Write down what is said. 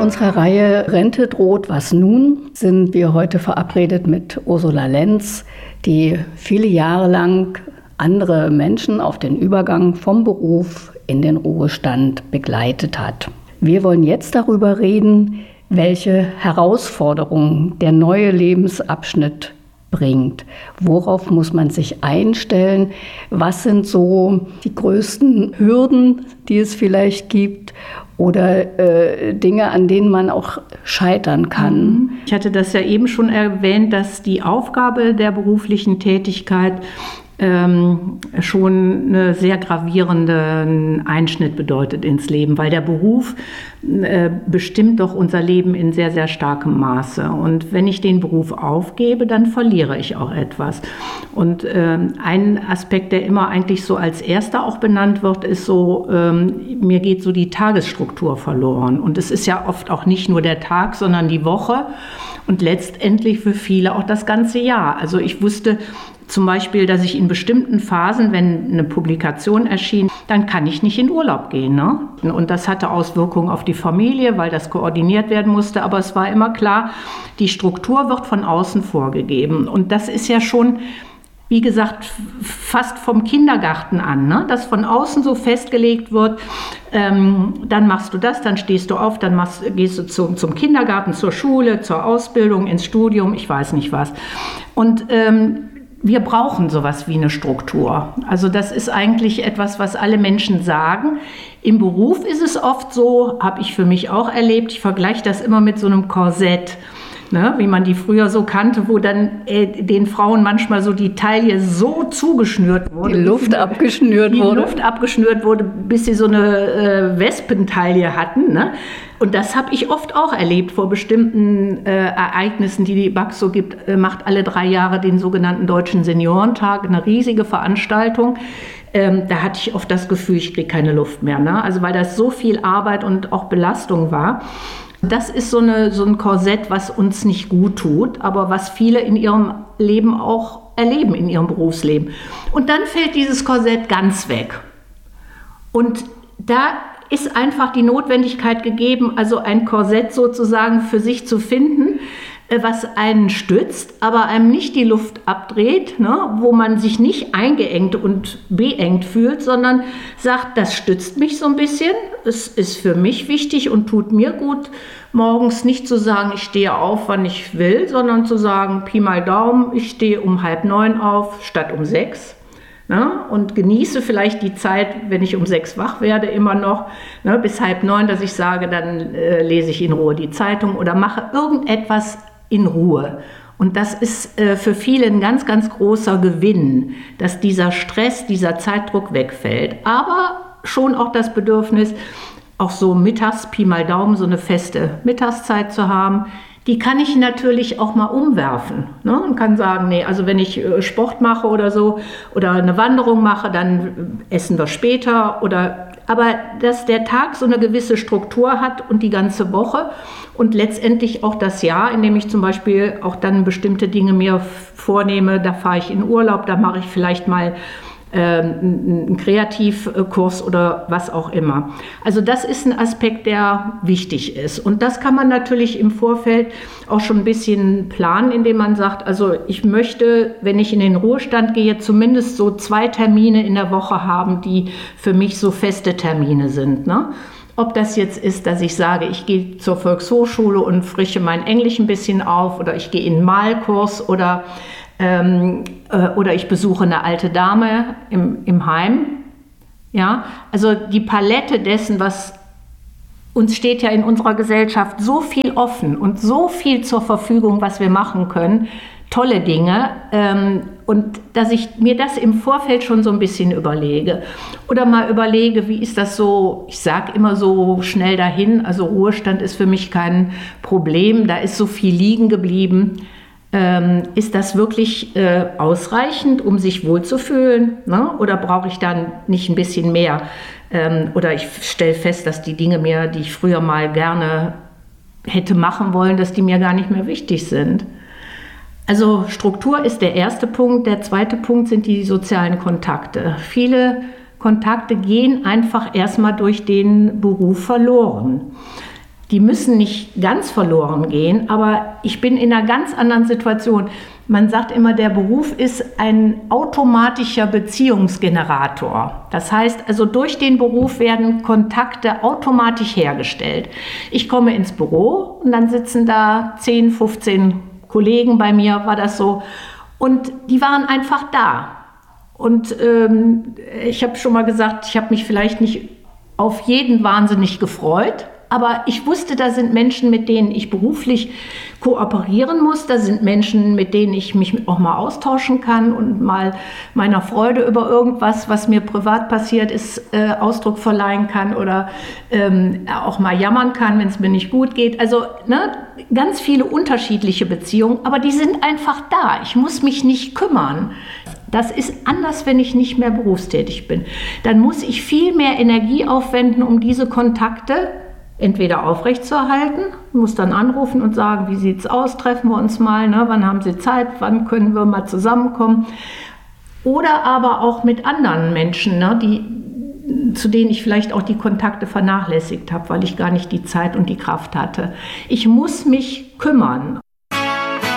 unserer Reihe Rente droht, was nun? Sind wir heute verabredet mit Ursula Lenz, die viele Jahre lang andere Menschen auf den Übergang vom Beruf in den Ruhestand begleitet hat. Wir wollen jetzt darüber reden, welche Herausforderungen der neue Lebensabschnitt bringt. Worauf muss man sich einstellen? Was sind so die größten Hürden, die es vielleicht gibt? Oder Dinge, an denen man auch scheitern kann? Ich hatte das ja eben schon erwähnt, dass die Aufgabe der beruflichen Tätigkeit schon einen sehr gravierenden Einschnitt bedeutet ins Leben, weil der Beruf bestimmt doch unser Leben in sehr, sehr starkem Maße. Und wenn ich den Beruf aufgebe, dann verliere ich auch etwas. Und ein Aspekt, der immer eigentlich so als erster auch benannt wird, ist so, mir geht so die Tagesstruktur verloren. Und es ist ja oft auch nicht nur der Tag, sondern die Woche und letztendlich für viele auch das ganze Jahr. Also ich wusste zum Beispiel, dass ich in bestimmten Phasen, wenn eine Publikation erschien, dann kann ich nicht in Urlaub gehen, ne? Und das hatte Auswirkungen auf die Familie, weil das koordiniert werden musste. Aber es war immer klar, die Struktur wird von außen vorgegeben. Und das ist ja schon, wie gesagt, fast vom Kindergarten an, ne? Dass von außen so festgelegt wird, dann machst du das, dann stehst du auf, dann gehst du zum Kindergarten, zur Schule, zur Ausbildung, ins Studium, ich weiß nicht was. Und wir brauchen sowas wie eine Struktur. Also das ist eigentlich etwas, was alle Menschen sagen. Im Beruf ist es oft so, habe ich für mich auch erlebt, ich vergleiche das immer mit so einem Korsett, ne, wie man die früher so kannte, wo dann den Frauen manchmal so die Taille so zugeschnürt wurde. Die Luft abgeschnürt wurde, bis sie so eine Wespentaille hatten, ne? Und das habe ich oft auch erlebt vor bestimmten Ereignissen, die die BAKSO gibt, macht alle 3 Jahre den sogenannten Deutschen Seniorentag, eine riesige Veranstaltung. Da hatte ich oft das Gefühl, ich kriege keine Luft mehr, ne? Also weil das so viel Arbeit und auch Belastung war. Das ist so ein Korsett, was uns nicht gut tut, aber was viele in ihrem Leben auch erleben, in ihrem Berufsleben. Und dann fällt dieses Korsett ganz weg. Und da ist einfach die Notwendigkeit gegeben, also ein Korsett sozusagen für sich zu finden, was einen stützt, aber einem nicht die Luft abdreht, ne, wo man sich nicht eingeengt und beengt fühlt, sondern sagt, das stützt mich so ein bisschen, es ist für mich wichtig und tut mir gut, morgens nicht zu sagen, ich stehe auf, wann ich will, sondern zu sagen, Pi mal Daumen, ich stehe um 8:30 auf statt um 6. Ne, und genieße vielleicht die Zeit, wenn ich um 6 wach werde, immer noch, ne, bis 8:30, dass ich sage, dann lese ich in Ruhe die Zeitung oder mache irgendetwas in Ruhe. Und das ist für viele ein ganz, ganz großer Gewinn, dass dieser Stress, dieser Zeitdruck wegfällt. Aber schon auch das Bedürfnis, auch so mittags, Pi mal Daumen, so eine feste Mittagszeit zu haben, die kann ich natürlich auch mal umwerfen, ne? Und kann sagen, nee, also wenn ich Sport mache oder so oder eine Wanderung mache, dann essen wir später. Aber dass der Tag so eine gewisse Struktur hat und die ganze Woche und letztendlich auch das Jahr, in dem ich zum Beispiel auch dann bestimmte Dinge mir vornehme, da fahre ich in Urlaub, da mache ich vielleicht mal einen Kreativkurs oder was auch immer. Also das ist ein Aspekt, der wichtig ist. Und das kann man natürlich im Vorfeld auch schon ein bisschen planen, indem man sagt, also ich möchte, wenn ich in den Ruhestand gehe, zumindest so 2 Termine in der Woche haben, die für mich so feste Termine sind, ne? Ob das jetzt ist, dass ich sage, ich gehe zur Volkshochschule und frische mein Englisch ein bisschen auf oder ich gehe in einen Malkurs oder ich besuche eine alte Dame im Heim. Ja, also die Palette dessen, was uns steht ja in unserer Gesellschaft so viel offen und so viel zur Verfügung, was wir machen können, tolle Dinge, und dass ich mir das im Vorfeld schon so ein bisschen überlege oder mal überlege, wie ist das so, ich sage immer so schnell dahin, also Ruhestand ist für mich kein Problem, da ist so viel liegen geblieben. Ist das wirklich ausreichend, um sich wohlzufühlen, ne? Oder brauche ich dann nicht ein bisschen mehr? Oder ich stelle fest, dass die Dinge mir, die ich früher mal gerne hätte machen wollen, dass die mir gar nicht mehr wichtig sind. Also Struktur ist der erste Punkt. Der zweite Punkt sind die sozialen Kontakte. Viele Kontakte gehen einfach erstmal durch den Beruf verloren. die müssen nicht ganz verloren gehen, aber ich bin in einer ganz anderen Situation. Man sagt immer, der Beruf ist ein automatischer Beziehungsgenerator. Das heißt, also durch den Beruf werden Kontakte automatisch hergestellt. Ich komme ins Büro und dann sitzen da 10, 15 Kollegen, bei mir war das so, und die waren einfach da. Und ich habe schon mal gesagt, ich habe mich vielleicht nicht auf jeden wahnsinnig gefreut, aber ich wusste, da sind Menschen, mit denen ich beruflich kooperieren muss. Da sind Menschen, mit denen ich mich auch mal austauschen kann und mal meiner Freude über irgendwas, was mir privat passiert ist, Ausdruck verleihen kann oder auch mal jammern kann, wenn es mir nicht gut geht. Also ganz viele unterschiedliche Beziehungen, aber die sind einfach da. Ich muss mich nicht kümmern. Das ist anders, wenn ich nicht mehr berufstätig bin. Dann muss ich viel mehr Energie aufwenden, um diese Kontakte entweder aufrechtzuerhalten, muss dann anrufen und sagen, wie sieht's aus, treffen wir uns mal, wann haben Sie Zeit, wann können wir mal zusammenkommen. Oder aber auch mit anderen Menschen, zu denen ich vielleicht auch die Kontakte vernachlässigt habe, weil ich gar nicht die Zeit und die Kraft hatte. Ich muss mich kümmern.